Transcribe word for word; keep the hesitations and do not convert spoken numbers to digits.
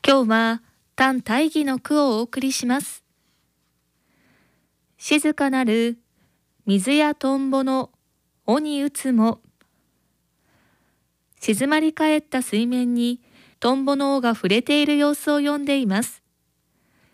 今日は単大義の句をお送りします。静かなる水やトンボの尾に打つも、静まり返った水面にトンボの尾が触れている様子を詠んでいます。